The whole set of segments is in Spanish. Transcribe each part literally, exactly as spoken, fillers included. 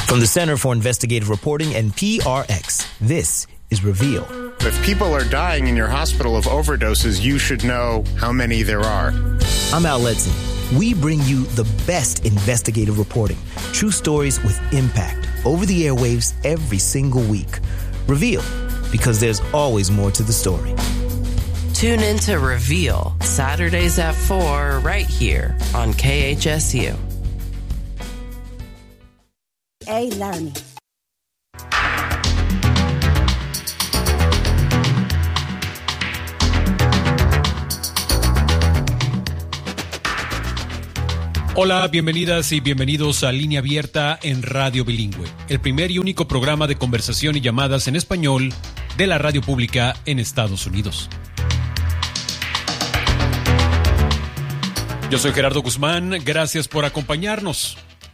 From the Center for Investigative Reporting and P R X, this is Reveal. If people are dying in your hospital of overdoses, you should know how many there are. I'm Al Letson. We bring you the best investigative reporting, true stories with impact, over the airwaves every single week. Reveal, because there's always more to the story. Tune in to Reveal, Saturdays at four, right here on K H S U. Hey, Laramie. Hola, bienvenidas y bienvenidos a Línea Abierta en Radio Bilingüe, el primer y único programa de conversación y llamadas en español de la radio pública en Estados Unidos. Yo soy Gerardo Guzmán, gracias por acompañarnos.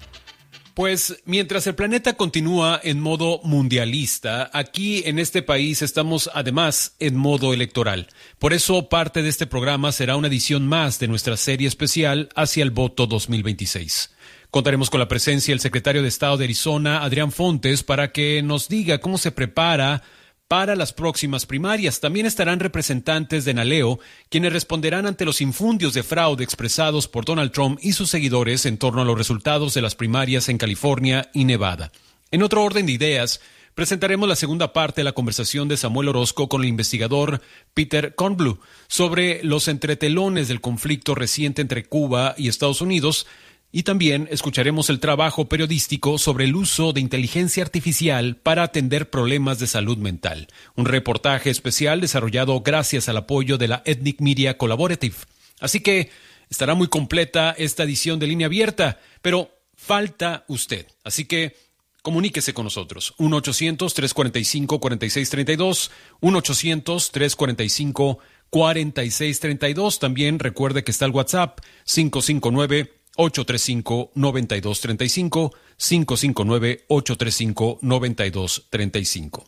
Pues mientras el planeta continúa en modo mundialista, aquí en este país estamos además en modo electoral. Por eso parte de este programa será una edición más de nuestra serie especial hacia el voto dos mil veintiséis. Contaremos con la presencia del secretario de Estado de Arizona, Adrián Fontes, para que nos diga cómo se prepara para las próximas primarias. También estarán representantes de Naleo, quienes responderán ante los infundios de fraude expresados por Donald Trump y sus seguidores en torno a los resultados de las primarias en California y Nevada. En otro orden de ideas, presentaremos la segunda parte de la conversación de Samuel Orozco con el investigador Peter Kornbluh sobre los entretelones del conflicto reciente entre Cuba y Estados Unidos. Y también escucharemos el trabajo periodístico sobre el uso de inteligencia artificial para atender problemas de salud mental. Un reportaje especial desarrollado gracias al apoyo de la Ethnic Media Collaborative. Así que estará muy completa esta edición de Línea Abierta, pero falta usted. Así que comuníquese con nosotros. uno ochocientos, tres cuatro cinco, cuatro seis tres dos, uno ochocientos, tres cuatro cinco, cuatro seis tres dos. También recuerde que está el WhatsApp cinco cinco nueve, ocho tres cinco, nueve dos tres cinco, cinco cinco nueve, ocho tres cinco, nueve dos tres cinco.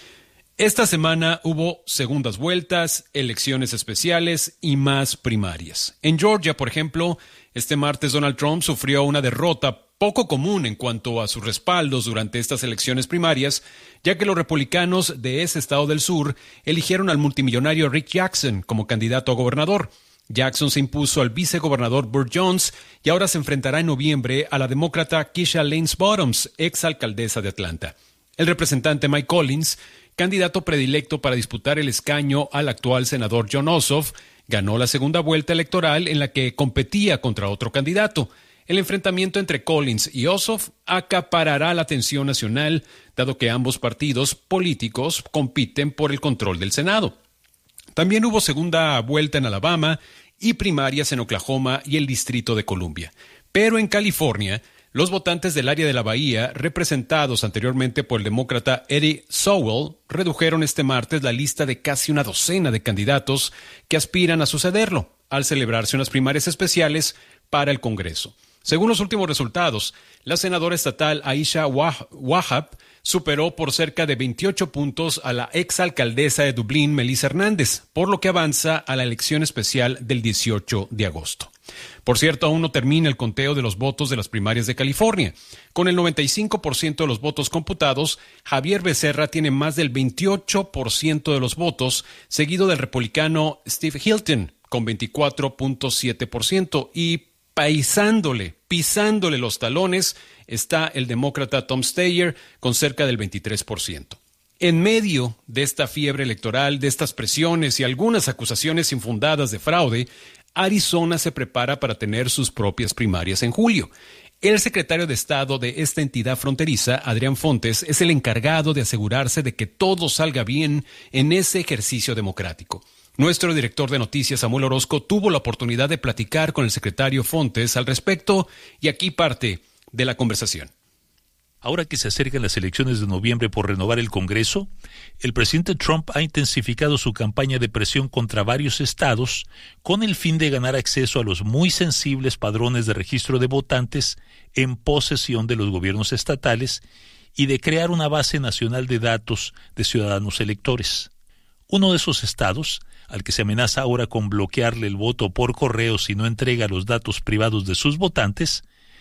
Esta semana hubo segundas vueltas, elecciones especiales y más primarias. En Georgia, por ejemplo, este martes Donald Trump sufrió una derrota poco común en cuanto a sus respaldos durante estas elecciones primarias, ya que los republicanos de ese estado del sur eligieron al multimillonario Rick Jackson como candidato a gobernador. Jackson se impuso al vicegobernador Burt Jones y ahora se enfrentará en noviembre a la demócrata Keisha Lance Bottoms, exalcaldesa de Atlanta. El representante Mike Collins, candidato predilecto para disputar el escaño al actual senador Jon Ossoff, ganó la segunda vuelta electoral en la que competía contra otro candidato. El enfrentamiento entre Collins y Ossoff acaparará la atención nacional, dado que ambos partidos políticos compiten por el control del Senado. También hubo segunda vuelta en Alabama y primarias en Oklahoma y el Distrito de Columbia. Pero en California, los votantes del área de la Bahía, representados anteriormente por el demócrata Eddie Sowell, redujeron este martes la lista de casi una docena de candidatos que aspiran a sucederlo, al celebrarse unas primarias especiales para el Congreso. Según los últimos resultados, la senadora estatal Aisha Wahab superó por cerca de veintiocho puntos a la exalcaldesa de Dublín, Melissa Hernández, por lo que avanza a la elección especial del dieciocho de agosto. Por cierto, aún no termina el conteo de los votos de las primarias de California. Con el noventa y cinco por ciento de los votos computados, Javier Becerra tiene más del veintiocho por ciento de los votos, seguido del republicano Steve Hilton, con veinticuatro punto siete por ciento, y paisándole, pisándole los talones, está el demócrata Tom Steyer con cerca del veintitrés por ciento. En medio de esta fiebre electoral, de estas presiones y algunas acusaciones infundadas de fraude, Arizona se prepara para tener sus propias primarias en julio. El secretario de Estado de esta entidad fronteriza, Adrián Fontes, es el encargado de asegurarse de que todo salga bien en ese ejercicio democrático. Nuestro director de noticias, Samuel Orozco, tuvo la oportunidad de platicar con el secretario Fontes al respecto y aquí parte de la conversación. Ahora que se acercan las elecciones de noviembre por renovar el Congreso, el presidente Trump ha intensificado su campaña de presión contra varios estados con el fin de ganar acceso a los muy sensibles padrones de registro de votantes en posesión de los gobiernos estatales y de crear una base nacional de datos de ciudadanos electores. Uno de esos estados, al que se amenaza ahora con bloquearle el voto por correo si no entrega los datos privados de sus votantes,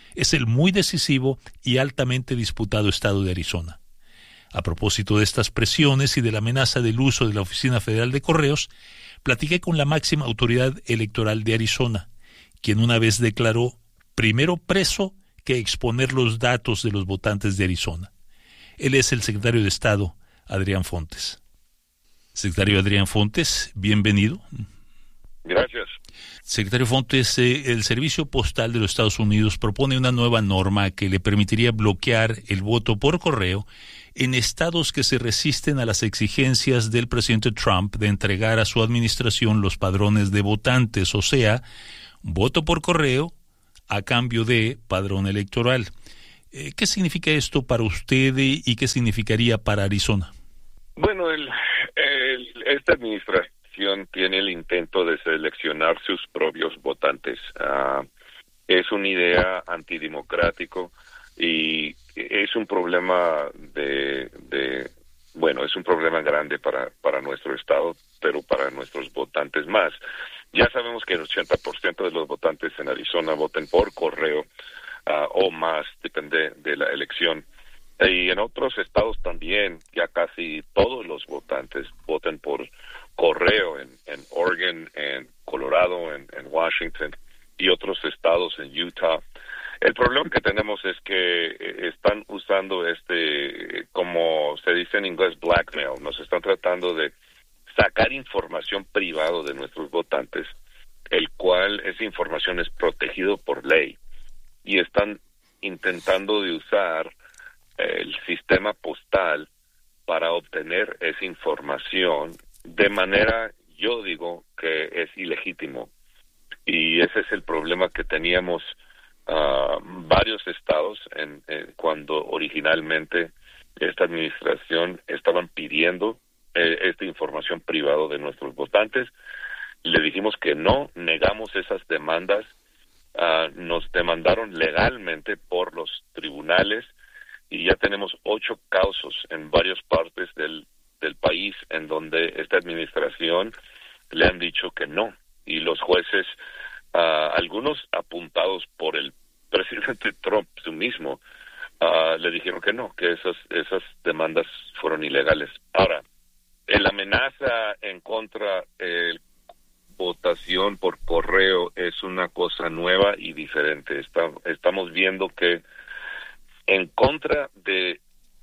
es el muy decisivo y altamente disputado estado de Arizona. A propósito de estas presiones y de la amenaza del uso de la Oficina Federal de Correos, platiqué con la máxima autoridad electoral de Arizona, quien una vez declaró primero preso que exponer los datos de los votantes de Arizona. Él es el secretario de Estado, Adrián Fontes. Secretario Adrián Fontes, bienvenido. Gracias. Secretario Fontes, eh, el Servicio Postal de los Estados Unidos propone una nueva norma que le permitiría bloquear el voto por correo en estados que se resisten a las exigencias del presidente Trump de entregar a su administración los padrones de votantes, o sea, voto por correo a cambio de padrón electoral. Eh, ¿Qué significa esto para usted y qué significaría para Arizona? Bueno, el, el, esta administración tiene el intento de seleccionar sus propios votantes. Uh, es una idea antidemocrático y es un problema de, de bueno, es un problema grande para, para nuestro estado, pero para nuestros votantes más. Ya sabemos que el ochenta por ciento de los votantes en Arizona votan por correo uh, o más, depende de la elección. Y en otros estados también, ya casi todos los votantes votan por correo, en, en Oregon, en Colorado, en, en Washington y otros estados en Utah. El problema que tenemos es que están usando este, como se dice en inglés, blackmail. Nos están tratando de sacar información privada de nuestros votantes, el cual esa información es protegido por ley. Y están intentando de usar el sistema postal para obtener esa información de manera, yo digo, que es ilegítimo. Y ese es el problema que teníamos uh, varios estados en, en cuando originalmente esta administración estaban pidiendo eh, esta información privada de nuestros votantes. Le dijimos que no, negamos esas demandas, uh, nos demandaron legalmente por los tribunales y ya tenemos ocho casos en varias partes del, del país en donde esta administración le han dicho que no. Y los jueces, uh, algunos apuntados por el presidente Trump su mismo, uh, le dijeron que no, que esas, esas demandas fueron ilegales. Ahora, la amenaza en contra de eh, votación por correo es una cosa nueva y diferente. Está, estamos viendo que en contra de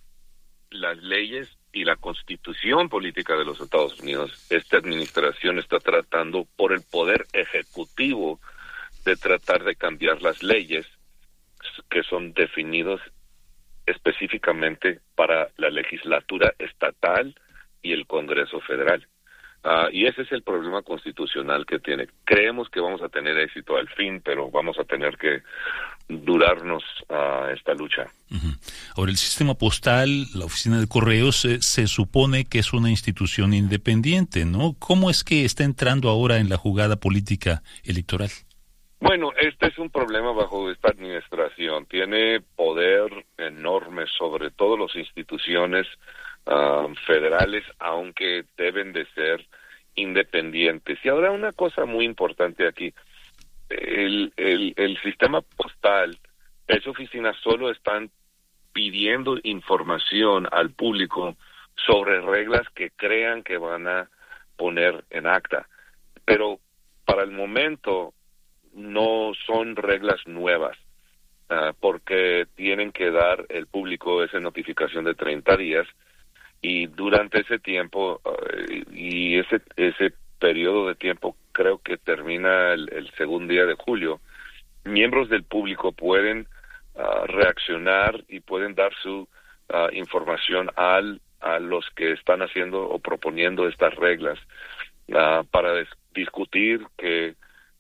las leyes y la constitución política de los Estados Unidos, esta administración está tratando por el poder ejecutivo de tratar de cambiar las leyes que son definidas específicamente para la legislatura estatal y el Congreso Federal. Uh, y ese es el problema constitucional que tiene. Creemos que vamos a tener éxito al fin, pero vamos a tener que durarnos uh, esta lucha. Uh-huh. Ahora, el sistema postal, la oficina de correos, eh, se supone que es una institución independiente, ¿no? ¿Cómo es que está entrando ahora en la jugada política electoral? Bueno, este es un problema bajo esta administración. Tiene poder enorme sobre todas las instituciones Uh, federales, aunque deben de ser independientes. Y ahora una cosa muy importante aquí, el, el, el sistema postal, esa oficina solo están pidiendo información al público sobre reglas que crean que van a poner en acta. Pero para el momento no son reglas nuevas, uh, porque tienen que dar el público esa notificación de treinta días. Y durante ese tiempo, uh, y ese ese periodo de tiempo creo que termina el, el segundo día de julio, miembros del público pueden uh, reaccionar y pueden dar su uh, información al a los que están haciendo o proponiendo estas reglas uh, para des- discutir que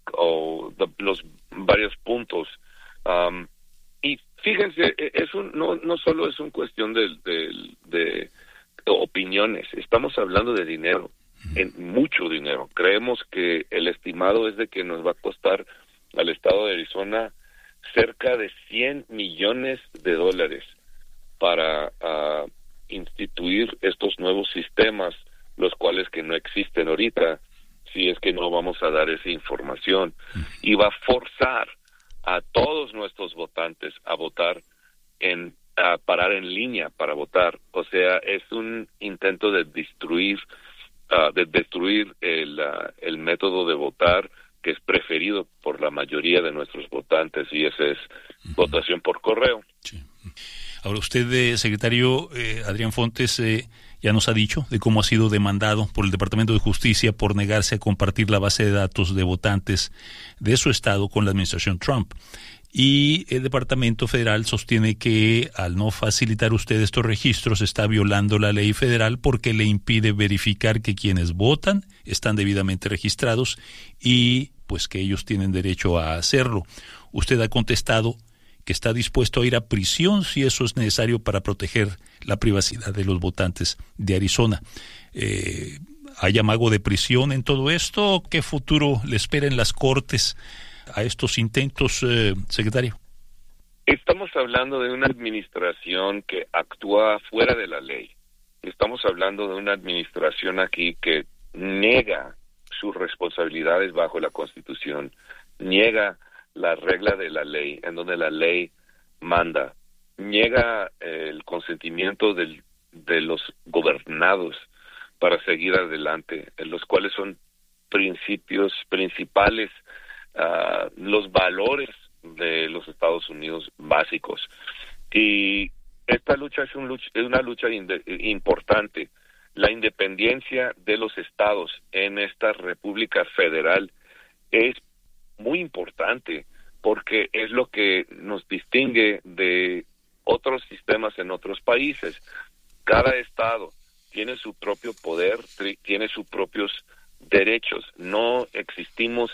o de, los varios puntos. Um, y fíjense, es un, no no solo es una cuestión de, de, de opiniones, estamos hablando de dinero, en mucho dinero. Creemos que el estimado es de que nos va a costar al estado de Arizona cerca de cien millones de dólares para uh, instituir estos nuevos sistemas, los cuales que no existen ahorita, si es que no vamos a dar esa información. Y va a forzar a todos nuestros votantes a votar, en a parar en línea para votar. O sea, es un intento de destruir, uh, de destruir el, uh, el método de votar que es preferido por la mayoría de nuestros votantes, y esa es uh-huh. votación por correo. Sí. Ahora usted, eh, secretario eh, Adrián Fontes, eh, ya nos ha dicho de cómo ha sido demandado por el Departamento de Justicia por negarse a compartir la base de datos de votantes de su estado con la administración Trump. Y el Departamento Federal sostiene que al no facilitar usted estos registros está violando la ley federal porque le impide verificar que quienes votan están debidamente registrados y pues que ellos tienen derecho a hacerlo. Usted ha contestado que está dispuesto a ir a prisión si eso es necesario para proteger la privacidad de los votantes de Arizona. Eh, ¿Hay amago de prisión en todo esto? ¿Qué futuro le espera en las cortes a estos intentos, eh, secretario? Estamos hablando de una administración que actúa fuera de la ley. Estamos hablando de una administración aquí que niega sus responsabilidades bajo la Constitución, niega la regla de la ley, en donde la ley manda, niega el consentimiento del, de los gobernados para seguir adelante, en los cuales son principios principales, uh, los valores de los Estados Unidos básicos. Y esta lucha es, un lucha, es una lucha inde, importante. La independencia de los estados en esta República Federal es muy importante porque es lo que nos distingue de otros sistemas en otros países. Cada estado tiene su propio poder, tiene sus propios derechos. No existimos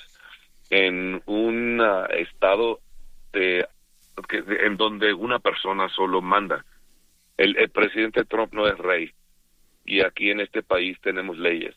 en un uh, estado de, que, de, en donde una persona solo manda. El, el presidente Trump no es rey y aquí en este país tenemos leyes.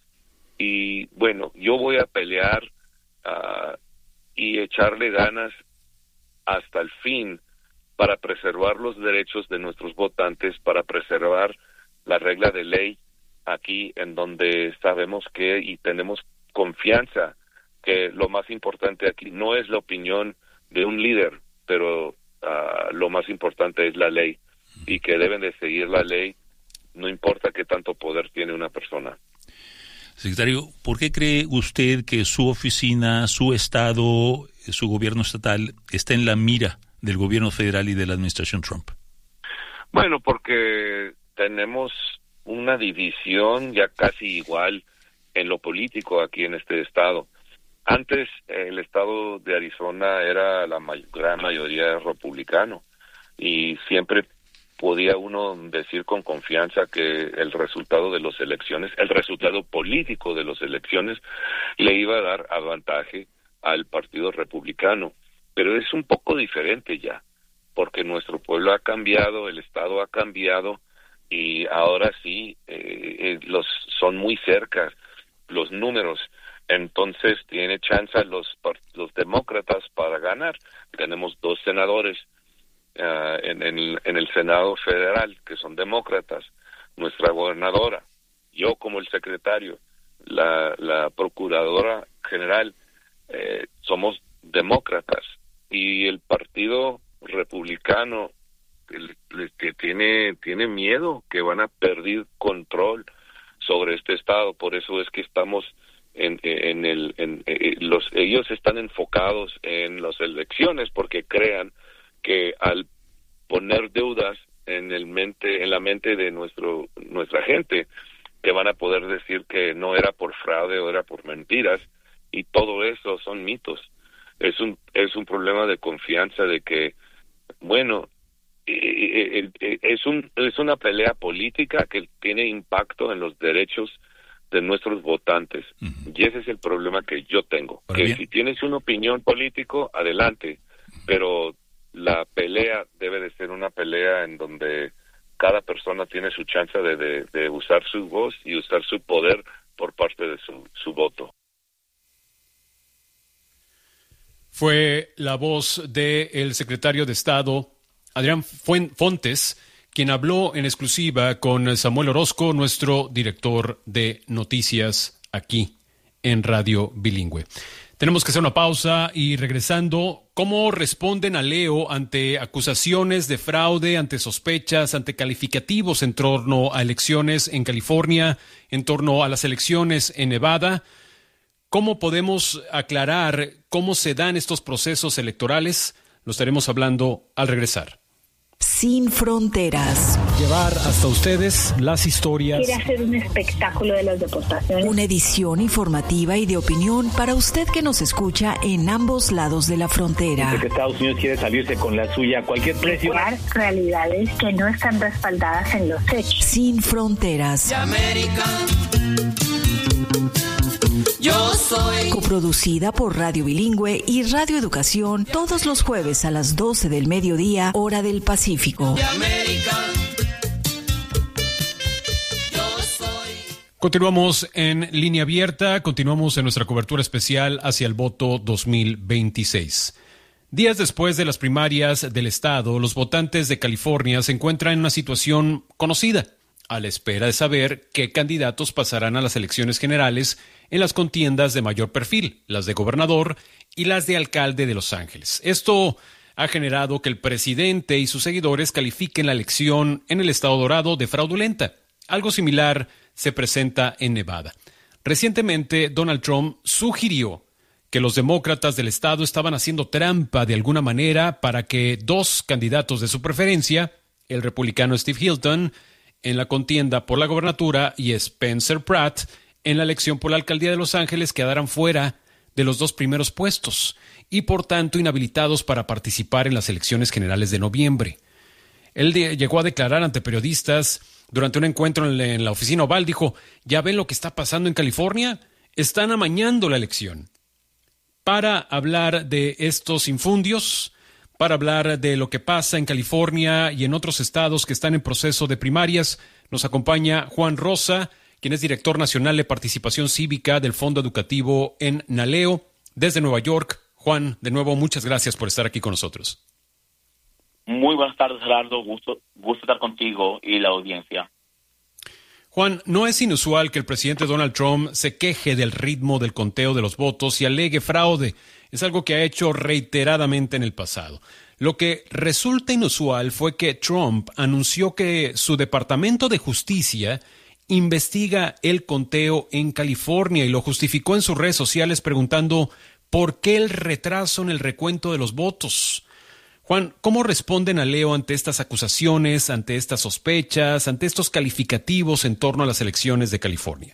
Y bueno, yo voy a pelear uh, y echarle ganas hasta el fin para preservar los derechos de nuestros votantes, para preservar la regla de ley aquí en donde sabemos que y tenemos confianza que lo más importante aquí no es la opinión de un líder, pero uh, lo más importante es la ley y que deben de seguir la ley, no importa qué tanto poder tiene una persona. Secretario, ¿por qué cree usted que su oficina, su estado, su gobierno estatal está en la mira del gobierno federal y de la administración Trump? Bueno, porque tenemos una división ya casi igual en lo político aquí en este estado. Antes el estado de Arizona era la may- gran mayoría republicano y siempre podía uno decir con confianza que el resultado de las elecciones, el resultado político de las elecciones le iba a dar avantaje al partido republicano. Pero es un poco diferente ya, porque nuestro pueblo ha cambiado, el estado ha cambiado y ahora sí eh, eh, los son muy cerca los números. Entonces tiene chance los los demócratas para ganar. Tenemos dos senadores uh, en, en, en el Senado Federal que son demócratas, nuestra gobernadora, yo como el secretario, la, la procuradora general, eh, somos demócratas y el partido republicano que tiene tiene miedo que van a perder control sobre este estado. Por eso es que estamos en, en el en, en los ellos están enfocados en las elecciones porque crean que al poner deudas en el mente en la mente de nuestro nuestra gente que van a poder decir que no era por fraude o era por mentiras, y todo eso son mitos. Es un es un problema de confianza de que bueno es un es una pelea política que tiene impacto en los derechos de nuestros votantes. Uh-huh. Y ese es el problema que yo tengo. Ahora que bien, si tienes una opinión político, adelante, pero la pelea debe de ser una pelea en donde cada persona tiene su chance de, de, de usar su voz y usar su poder por parte de su, su voto. Fue la voz del secretario de Estado, Adrián Fontes, quien habló en exclusiva con Samuel Orozco, nuestro director de noticias aquí en Radio Bilingüe. Tenemos que hacer una pausa y regresando, ¿cómo responden a Leo ante acusaciones de fraude, ante sospechas, ante calificativos en torno a elecciones en California, en torno a las elecciones en Nevada? ¿Cómo podemos aclarar cómo se dan estos procesos electorales? Lo estaremos hablando al regresar. Sin fronteras. Llevar hasta ustedes las historias. Quiere hacer un espectáculo de las deportaciones. Una edición informativa y de opinión para usted que nos escucha en ambos lados de la frontera. Dice que Estados Unidos quiere salirse con la suya a cualquier precio. Realidades que no están respaldadas en los hechos. Sin fronteras. Yo soy. Coproducida por Radio Bilingüe y Radio Educación todos los jueves a las doce del mediodía, hora del Pacífico. Continuamos en línea abierta, continuamos en nuestra cobertura especial hacia el voto dos mil veintiséis. Días después de las primarias del estado, los votantes de California se encuentran en una situación conocida, a la espera de saber qué candidatos pasarán a las elecciones generales en las contiendas de mayor perfil, las de gobernador y las de alcalde de Los Ángeles. Esto ha generado que el presidente y sus seguidores califiquen la elección en el estado dorado de fraudulenta. Algo similar se presenta en Nevada. Recientemente, Donald Trump sugirió que los demócratas del estado estaban haciendo trampa de alguna manera para que dos candidatos de su preferencia, el republicano Steve Hilton, en la contienda por la gobernatura, y Spencer Pratt, en la elección por la alcaldía de Los Ángeles, quedaran fuera de los dos primeros puestos y, por tanto, inhabilitados para participar en las elecciones generales de noviembre. Él de- llegó a declarar ante periodistas durante un encuentro en la, en la oficina Oval, dijo, ¿ya ven lo que está pasando en California? Están amañando la elección. Para hablar de estos infundios, para hablar de lo que pasa en California y en otros estados que están en proceso de primarias, nos acompaña Juan Rosa, quien es director nacional de participación cívica del Fondo Educativo en Naleo, desde Nueva York. Juan, de nuevo, muchas gracias por estar aquí con nosotros. Muy buenas tardes, Gerardo. Gusto, gusto estar contigo y la audiencia. Juan, no es inusual que el presidente Donald Trump se queje del ritmo del conteo de los votos y alegue fraude. Es algo que ha hecho reiteradamente en el pasado. Lo que resulta inusual fue que Trump anunció que su Departamento de Justicia investiga el conteo en California y lo justificó en sus redes sociales preguntando ¿por qué el retraso en el recuento de los votos? Juan, ¿cómo responden a Leo ante estas acusaciones, ante estas sospechas, ante estos calificativos en torno a las elecciones de California?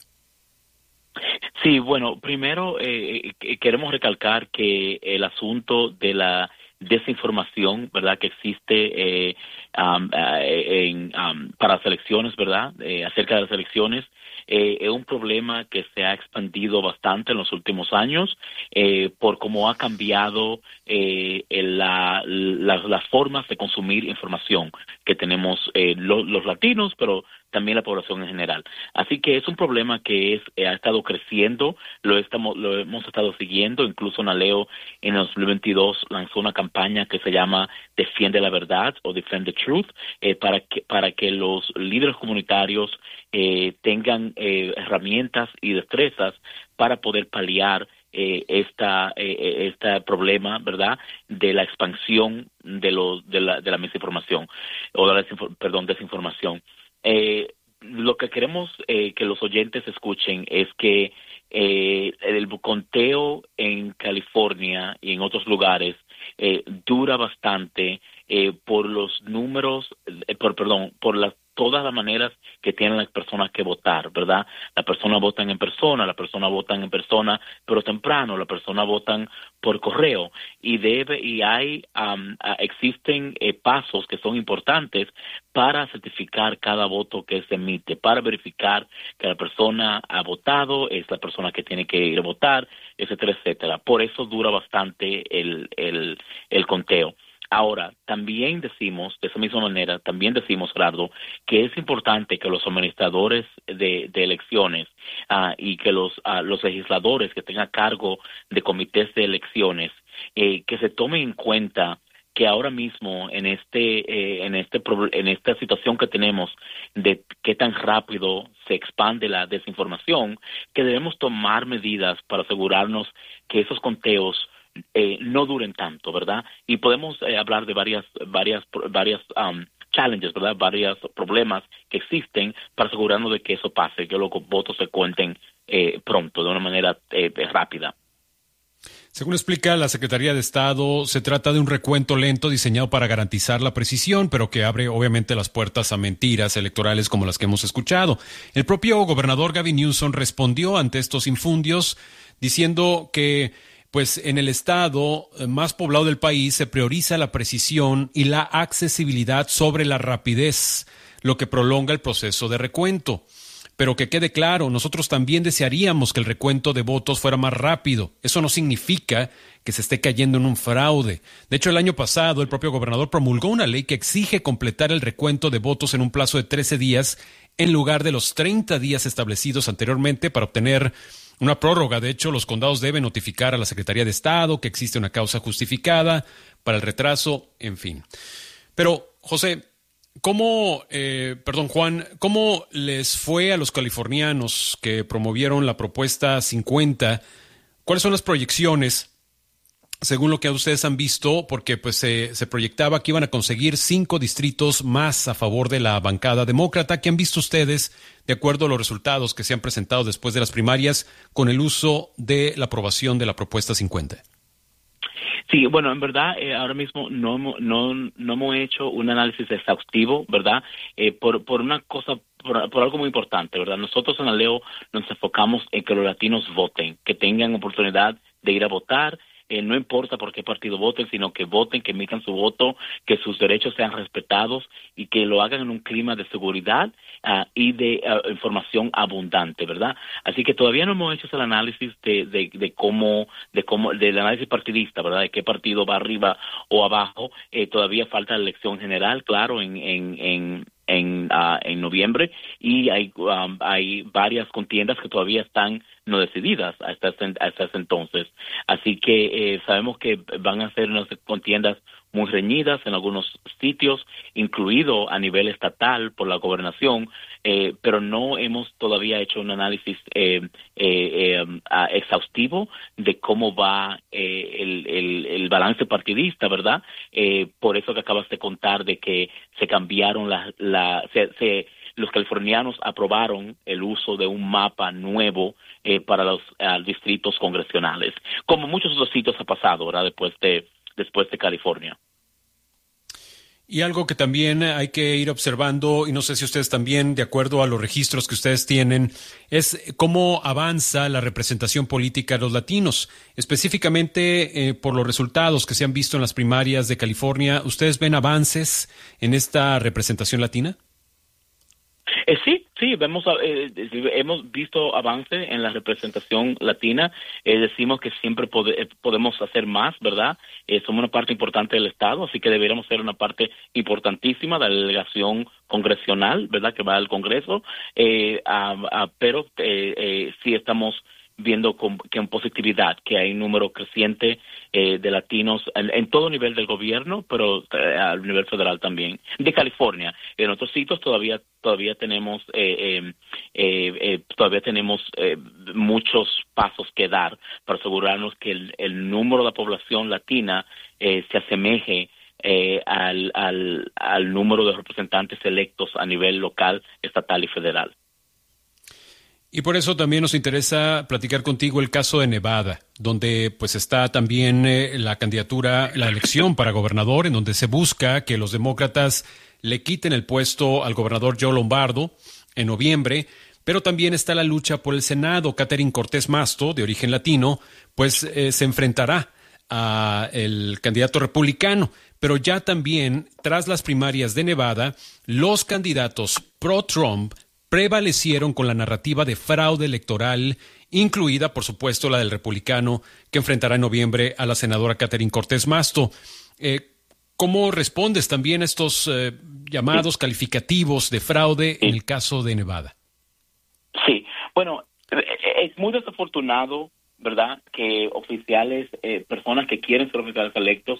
Sí, bueno, primero eh, queremos recalcar que el asunto de la desinformación, ¿verdad?, que existe eh, um, en, um, para las elecciones, ¿verdad?, eh, acerca de las elecciones, eh, es un problema que se ha expandido bastante en los últimos años eh, por cómo ha cambiado eh, la, la, las formas de consumir información que tenemos eh, lo, los latinos, pero también la población en general. Así que es un problema que es eh, ha estado creciendo, lo estamos lo hemos estado siguiendo, incluso Naleo en el dos mil veintidós lanzó una campaña que se llama Defiende la Verdad o Defend the Truth, eh, para que para que los líderes comunitarios eh, tengan eh, herramientas y destrezas para poder paliar eh, esta eh, este problema, ¿verdad?, de la expansión de los de la de la misinformación o de la desinfor- perdón, desinformación. Eh, lo que queremos eh, que los oyentes escuchen es que eh, el conteo en California y en otros lugares eh, dura bastante eh, por los números, eh, por perdón, por las todas las maneras que tienen las personas que votar, ¿verdad? La persona votan en persona, la persona votan en persona, pero temprano, la persona votan por correo y debe y hay um, existen eh, pasos que son importantes para certificar cada voto que se emite, para verificar que la persona ha votado, es la persona que tiene que ir a votar, etcétera, etcétera. Por eso dura bastante el el, el conteo. Ahora, también decimos, de esa misma manera, también decimos, Gerardo, que es importante que los administradores de, de elecciones uh, y que los, uh, los legisladores que tengan cargo de comités de elecciones, eh, que se tomen en cuenta que ahora mismo en este eh, en este en esta situación que tenemos de qué tan rápido se expande la desinformación, que debemos tomar medidas para asegurarnos que esos conteos eh, no duren tanto, ¿verdad? Y podemos eh, hablar de varias varias varias um, challenges, ¿verdad? Varios problemas que existen para asegurarnos de que eso pase, que los votos se cuenten eh, pronto, de una manera eh, rápida. Según explica la Secretaría de Estado, se trata de un recuento lento diseñado para garantizar la precisión, pero que abre obviamente las puertas a mentiras electorales como las que hemos escuchado. El propio gobernador Gavin Newsom respondió ante estos infundios diciendo que pues en el estado más poblado del país se prioriza la precisión y la accesibilidad sobre la rapidez, lo que prolonga el proceso de recuento. Pero que quede claro, nosotros también desearíamos que el recuento de votos fuera más rápido. Eso no significa que se esté cayendo en un fraude. De hecho, el año pasado, el propio gobernador promulgó una ley que exige completar el recuento de votos en un plazo de trece días en lugar de los treinta días establecidos anteriormente para obtener una prórroga. De hecho, los condados deben notificar a la Secretaría de Estado que existe una causa justificada para el retraso, en fin. Pero, José, ¿cómo, eh, perdón, Juan, cómo les fue a los californianos que promovieron la propuesta cincuenta? ¿Cuáles son las proyecciones según lo que ustedes han visto? Porque pues se, se proyectaba que iban a conseguir cinco distritos más a favor de la bancada demócrata. ¿Qué han visto ustedes de acuerdo a los resultados que se han presentado después de las primarias con el uso de la aprobación de la propuesta cincuenta? Sí, bueno, en verdad, eh, ahora mismo no, no, no hemos hecho un análisis exhaustivo, ¿verdad? Eh, por, por una cosa, por, por algo muy importante, ¿verdad? Nosotros en Aleo nos enfocamos en que los latinos voten, que tengan oportunidad de ir a votar. Eh, no importa por qué partido voten, sino que voten, que emitan su voto, que sus derechos sean respetados y que lo hagan en un clima de seguridad uh, y de uh, información abundante, ¿verdad? Así que todavía no hemos hecho el análisis de, de, de cómo, de cómo, del análisis partidista, ¿verdad? De qué partido va arriba o abajo. Eh, todavía falta la elección general, claro, en, en, en en uh, en noviembre, y hay um, hay varias contiendas que todavía están no decididas hasta ese, hasta ese entonces. Así que eh, sabemos que van a ser unas contiendas muy reñidas en algunos sitios, incluido a nivel estatal por la gobernación, eh, pero no hemos todavía hecho un análisis eh, eh, eh, exhaustivo de cómo va eh, el, el, el balance partidista, ¿verdad? Eh, por eso que acabas de contar de que se cambiaron la, la se, se los californianos aprobaron el uso de un mapa nuevo eh, para los uh, distritos congresionales, como muchos otros sitios ha pasado, ¿verdad? Después de después de California. Y algo que también hay que ir observando, y no sé si ustedes también, de acuerdo a los registros que ustedes tienen, es cómo avanza la representación política de los latinos. Específicamente eh, por los resultados que se han visto en las primarias de California, ¿ustedes ven avances en esta representación latina? Eh, sí, sí, vemos, eh, hemos visto avance en la representación latina. Eh, decimos que siempre pode, podemos hacer más, ¿verdad? Eh, somos una parte importante del Estado, así que deberíamos ser una parte importantísima de la delegación congresional, ¿verdad? Que va al Congreso, eh, a, a, pero eh, eh, sí estamos viendo con, que en positividad, que hay un número creciente eh, de latinos en, en todo nivel del gobierno, pero eh, a nivel federal también, de California. En otros sitios todavía todavía tenemos eh, eh, eh, todavía tenemos eh, muchos pasos que dar para asegurarnos que el, el número de la población latina eh, se asemeje eh, al, al, al número de representantes electos a nivel local, estatal y federal. Y por eso también nos interesa platicar contigo el caso de Nevada, donde pues está también eh, la candidatura, la elección para gobernador, en donde se busca que los demócratas le quiten el puesto al gobernador Joe Lombardo en noviembre, pero también está la lucha por el Senado. Catherine Cortés Masto, de origen latino, pues eh, se enfrentará a el candidato republicano, pero ya también, tras las primarias de Nevada, los candidatos pro-Trump prevalecieron con la narrativa de fraude electoral, incluida, por supuesto, la del republicano que enfrentará en noviembre a la senadora Catherine Cortés Masto. Eh, ¿Cómo respondes también a estos eh, llamados calificativos de fraude en el caso de Nevada? Sí, bueno, es muy desafortunado, ¿verdad?, que oficiales, eh, personas que quieren ser oficiales electos,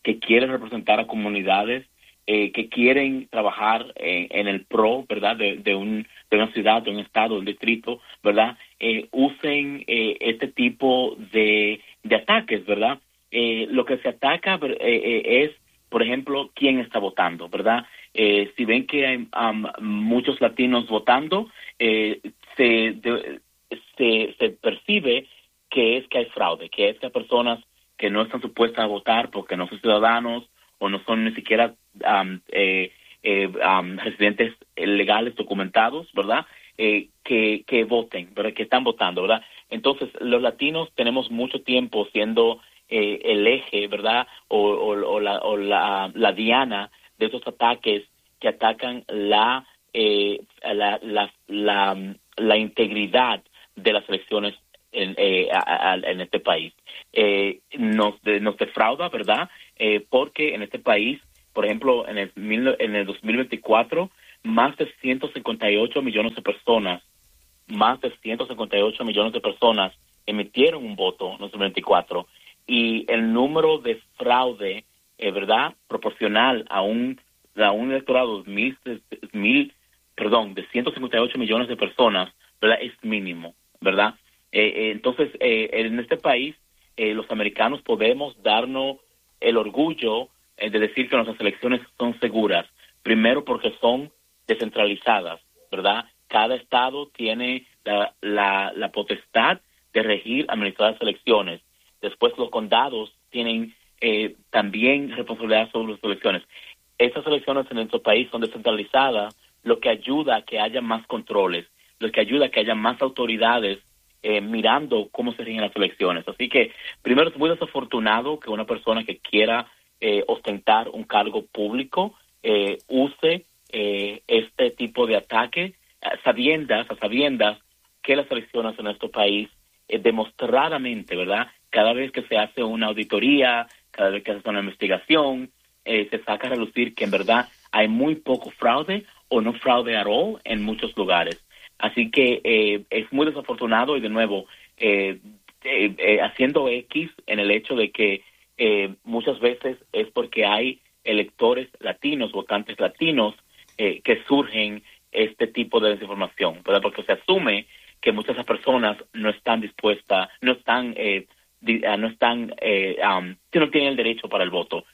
que quieren representar a comunidades, eh, que quieren trabajar en, en el pro, ¿verdad?, de, de, un, de una ciudad, de un estado, de un distrito, ¿verdad?, eh, usen eh, este tipo de, de ataques, ¿verdad? Eh, lo que se ataca eh, eh, es, por ejemplo, quién está votando, ¿verdad? Eh, si ven que hay um, muchos latinos votando, eh, se, de, se, se percibe que es que hay fraude, que es que hay personas que no están supuestas a votar porque no son ciudadanos o no son ni siquiera um, eh, eh, um, residentes legales documentados, ¿verdad? Eh, que, que voten, ¿verdad? Que están votando, ¿verdad? Entonces, los latinos tenemos mucho tiempo siendo eh, el eje, ¿verdad? O, o, o, la, o la, la diana de esos ataques que atacan la, eh, la, la, la, la integridad de las elecciones en, eh, a, a, en este país. Eh, nos, de, nos defrauda, ¿verdad? Eh, porque en este país, por ejemplo, en el, en el dos mil veinticuatro, más de ciento cincuenta y ocho millones de personas, más de ciento cincuenta y ocho millones de personas emitieron un voto en dos mil veinticuatro, y el número de fraude, eh, ¿verdad?, proporcional a un a un electorado de mil, mil, perdón, de ciento cincuenta y ocho millones de personas, ¿verdad?, es mínimo, ¿verdad? Eh, eh, entonces, eh, en este país, eh, los americanos podemos darnos el orgullo eh, de decir que nuestras elecciones son seguras. Primero porque son descentralizadas, ¿verdad? Cada estado tiene la, la, la potestad de regir, administrar las elecciones. Después los condados tienen eh, también responsabilidad sobre las elecciones. Estas elecciones en nuestro país son descentralizadas, lo que ayuda a que haya más controles, lo que ayuda a que haya más autoridades eh, mirando cómo se rigen las elecciones. Así que, primero, es muy desafortunado que una persona que quiera eh, ostentar un cargo público eh, use eh, este tipo de ataque, a sabiendas, a sabiendas que las elecciones en nuestro país, eh, demostradamente, ¿verdad?, cada vez que se hace una auditoría, cada vez que se hace una investigación, eh, se saca a relucir que en verdad hay muy poco fraude o no fraude at all en muchos lugares. Así que eh, es muy desafortunado y, de nuevo, eh, eh, eh, haciendo X en el hecho de que eh, muchas veces es porque hay electores latinos, votantes latinos, eh, que surgen este tipo de desinformación, ¿verdad? Porque se asume que muchas de esas personas no están dispuestas, no están, eh, di, uh, no están, eh, um, que no tienen el derecho para el voto.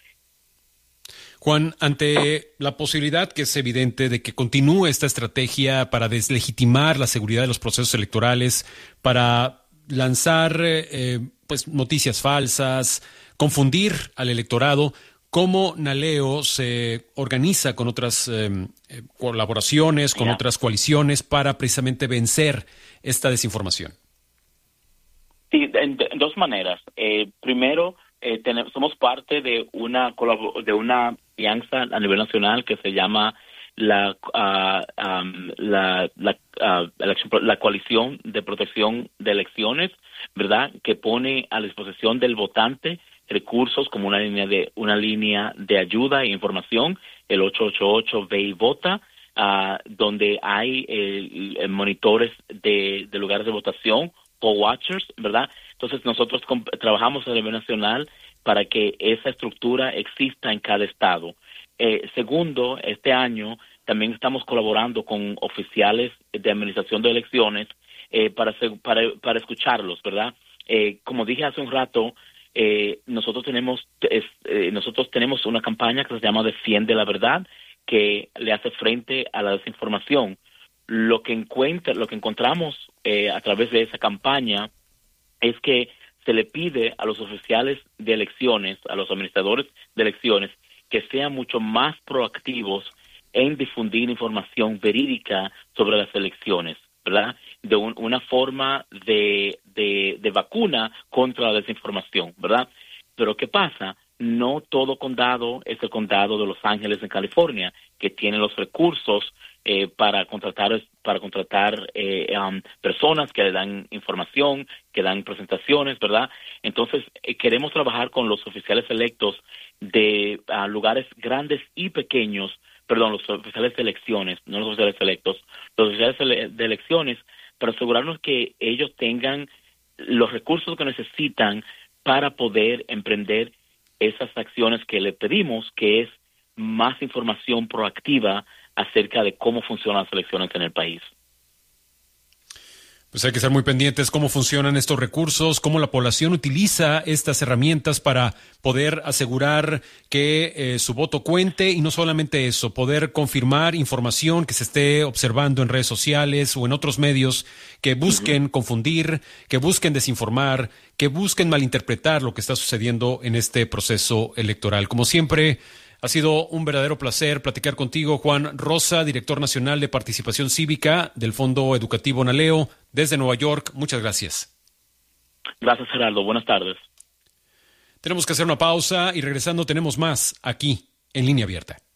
Juan, ante la posibilidad que es evidente de que continúe esta estrategia para deslegitimar la seguridad de los procesos electorales, para lanzar eh, pues noticias falsas, confundir al electorado, ¿cómo Naleo se organiza con otras eh, colaboraciones, con yeah. otras coaliciones para precisamente vencer esta desinformación? Sí, en, en dos maneras. Eh, primero, eh, tenemos, somos parte de una de una alianza a nivel nacional que se llama la uh, um, la, la, uh, la, la coalición de protección de elecciones, ¿verdad?, que pone a disposición del votante recursos como una línea de una línea de ayuda e información, el ocho ocho ocho ve y vota, uh, donde hay eh, eh, monitores de, de lugares de votación, poll watchers, ¿verdad? Entonces nosotros comp- trabajamos a nivel nacional para que esa estructura exista en cada estado. Eh, segundo, este año también estamos colaborando con oficiales de administración de elecciones eh, para, para, para escucharlos, ¿verdad? Eh, como dije hace un rato, eh, nosotros tenemos es, eh, nosotros tenemos una campaña que se llama Defiende la Verdad, que le hace frente a la desinformación. Lo que encuentra, lo que encontramos eh, a través de esa campaña es que se le pide a los oficiales de elecciones, a los administradores de elecciones, que sean mucho más proactivos en difundir información verídica sobre las elecciones, ¿verdad? De un, una forma de, de, de vacuna contra la desinformación, ¿verdad? Pero ¿qué pasa? No todo condado es el condado de Los Ángeles en California, que tiene los recursos eh, para contratar para contratar eh, um, personas que le dan información, que dan presentaciones, ¿verdad? Entonces, eh, queremos trabajar con los oficiales electos de uh, lugares grandes y pequeños, perdón, los oficiales de elecciones, no los oficiales electos, los oficiales de elecciones, para asegurarnos que ellos tengan los recursos que necesitan para poder emprender esas acciones que le pedimos, que es más información proactiva acerca de cómo funcionan las elecciones en el país. Pues hay que estar muy pendientes cómo funcionan estos recursos, cómo la población utiliza estas herramientas para poder asegurar que eh, su voto cuente, y no solamente eso, poder confirmar información que se esté observando en redes sociales o en otros medios que busquen uh-huh. confundir, que busquen desinformar, que busquen malinterpretar lo que está sucediendo en este proceso electoral. Como siempre, ha sido un verdadero placer platicar contigo, Juan Rosa, director nacional de participación cívica del Fondo Educativo Naleo, desde Nueva York. Muchas gracias. Gracias, Gerardo. Buenas tardes. Tenemos que hacer una pausa y regresando tenemos más aquí en Línea Abierta.